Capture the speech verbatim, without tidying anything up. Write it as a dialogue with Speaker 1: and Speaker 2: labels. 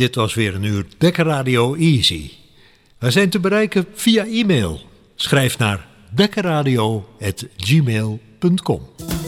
Speaker 1: Dit was weer een uur Bekker Radio Easy. Wij zijn te bereiken via e-mail. Schrijf naar bekkerradio apenstaartje gmail punt com.